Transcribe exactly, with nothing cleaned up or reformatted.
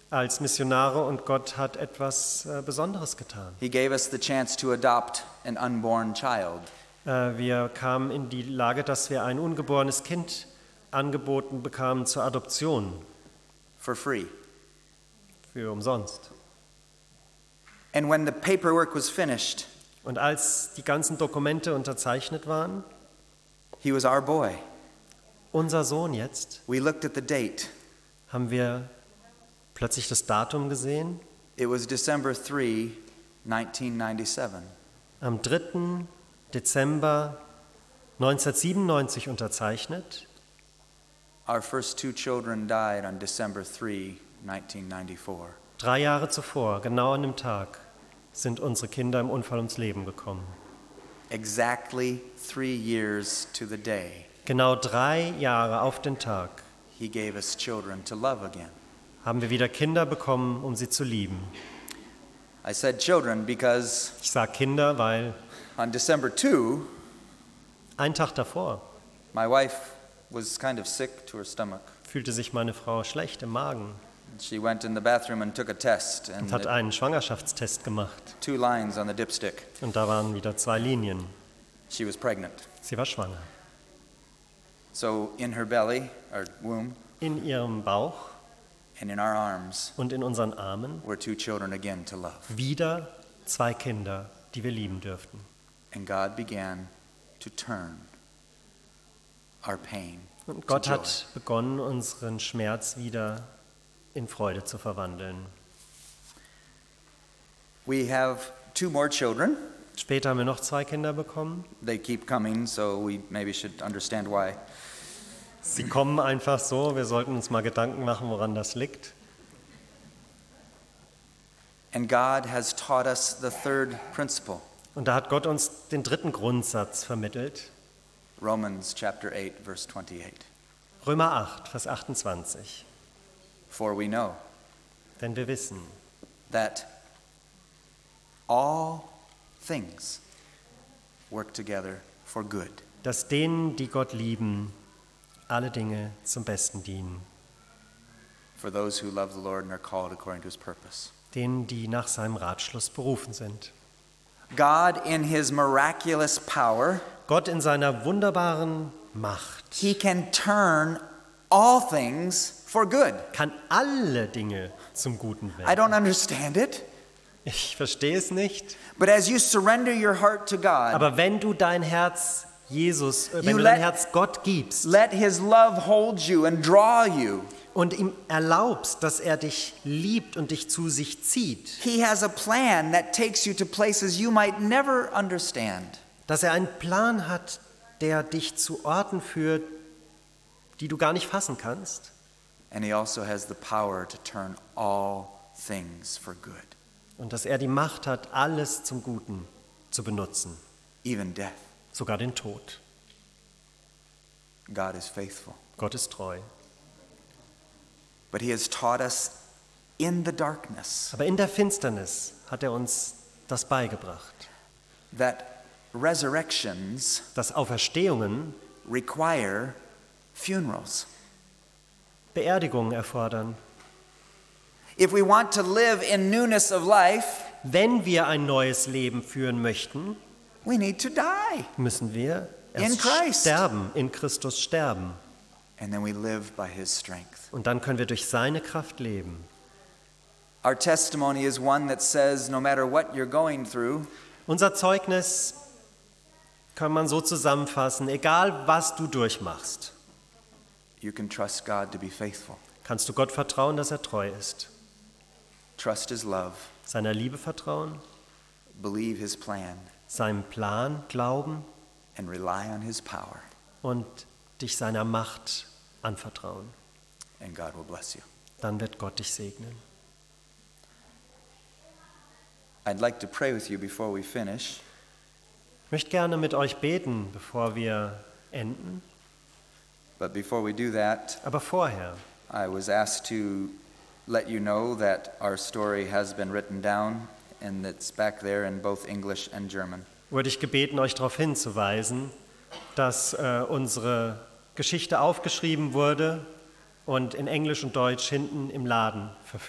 als Missionare und Gott hat etwas äh, Besonderes getan. He gave us the chance to adopt an unborn child. Äh, wir kamen in die Lage, dass wir ein ungeborenes Kind angeboten bekamen zur Adoption. For free. Für umsonst. And when the paperwork was finished, Und als die ganzen Dokumente unterzeichnet waren, he was our boy. unser Sohn jetzt, We looked at the date. haben wir plötzlich das Datum gesehen. It was December third, nineteen ninety-seven. Am dritten Dezember neunzehnhundertsiebenundneunzig unterzeichnet. Our first two children died on December third, nineteen ninety-four. Drei Jahre zuvor, genau an dem Tag, sind unsere Kinder im Unfall ums Leben gekommen. Exactly three years to the day, Genau drei Jahre auf den Tag he gave us children to love again. haben wir wieder Kinder bekommen, um sie zu lieben. I said children because Ich sage Kinder, weil on December second, einen Tag davor my wife was kind of sick to her stomach. fühlte sich meine Frau schlecht im Magen She went in the bathroom and took a test, and und hat it- einen Schwangerschaftstest gemacht. two lines on the dipstick. Und da waren wieder zwei Linien. She was pregnant. Sie war schwanger. So in her belly, or womb, In ihrem Bauch and in our arms und in unseren Armen were two children again to love. wieder zwei Kinder, die wir lieben dürften. And God began to turn our pain Und to Gott joy. hat begonnen, unseren Schmerz wieder in Freude zu verwandeln. We have two more children. Später haben wir noch zwei Kinder bekommen. They keep coming, so we maybe should understand why. Sie kommen einfach so, wir sollten uns mal Gedanken machen, woran das liegt. And God has taught us the third principle. Und da hat Gott uns den dritten Grundsatz vermittelt. Romans chapter eight, verse twenty-eight. Römer acht, Vers achtundzwanzig. For we know Denn wir wissen, that all things work together for good. dass denen, die Gott lieben, alle Dinge zum Besten dienen. For those who love the Lord and are called according to his purpose. Denen, die nach seinem Ratschluss berufen sind. God in his miraculous power, Gott in seiner wunderbaren Macht he can turn all things for good. kann alle Dinge zum Guten I wenden. don't understand it, Ich verstehe es nicht, but as you surrender your heart to God, aber wenn du dein Herz Jesus, äh, You wenn du dein let- Herz Gott gibst let his love hold you and draw you. und ihm erlaubst, dass er dich liebt und dich zu sich zieht, He has a plan that takes you to places you might never understand. dass er einen Plan hat, der dich zu Orten führt, die du gar nicht fassen kannst, And he also has the power to turn all things for good, und dass er die Macht hat, alles zum Guten zu benutzen, even death. sogar den Tod. God is faithful. Gott ist treu. But he has taught us in the darkness Aber in der Finsternis hat er uns das beigebracht, that resurrections dass Auferstehungen require funerals. Beerdigungen erfordern. If we want to live in newness of life, Wenn wir ein neues Leben führen möchten, we need to die. müssen wir In erst Christ. sterben, in Christus sterben. And then we live by his strength. Und dann können wir durch seine Kraft leben. Our testimony is one that says no matter what you're going through, Unser Zeugnis kann man so zusammenfassen, egal was du durchmachst, you can trust God to be faithful. kannst du Gott vertrauen, dass er treu ist. Trust his love, Seiner Liebe vertrauen, believe his plan, seinem Plan glauben and rely on his power, und dich seiner Macht anvertrauen. and God will bless you. Dann wird Gott dich segnen. I'd like to pray with you before we finish. Ich möchte gerne mit euch beten, bevor wir enden. But before we do that, Aber vorher I was asked to let you know that our story has been written down, and it's back there in both English and German. wurde ich gebeten, euch darauf hinzuweisen, dass äh, unsere Geschichte aufgeschrieben wurde und in Englisch und Deutsch hinten im Laden